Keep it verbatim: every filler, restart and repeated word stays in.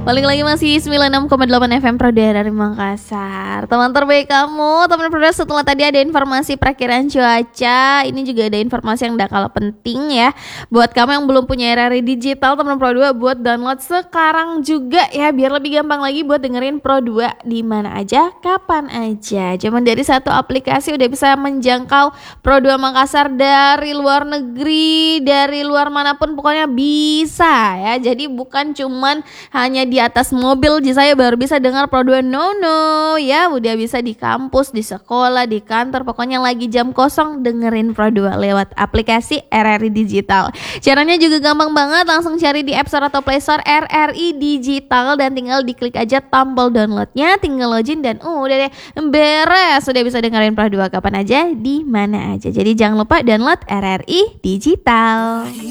Balik lagi masih sembilan puluh enam koma delapan F M Pro dari Makassar. Teman terbaik kamu, teman Pro, setelah tadi ada informasi perakiraan cuaca, ini juga ada informasi yang gak kalah penting ya. Buat kamu yang belum punya R R I Digital, teman Pro dua, buat download sekarang juga ya, biar lebih gampang lagi buat dengerin Pro dua di mana aja, kapan aja. Cuman dari satu aplikasi udah bisa menjangkau Pro dua Makassar dari luar negeri, dari luar manapun pokoknya bisa ya. Jadi bukan cuman hanya di atas mobil saya baru bisa dengar Pro dua, no no ya, udah bisa di kampus, di sekolah, di kantor, pokoknya lagi jam kosong dengerin Pro dua lewat aplikasi R R I Digital. Caranya juga gampang banget, langsung cari di App Store atau Play Store R R I Digital dan tinggal diklik aja tombol downloadnya, tinggal login dan uh, udah deh beres, sudah bisa dengerin Pro dua kapan aja, di mana aja. Jadi jangan lupa download R R I Digital.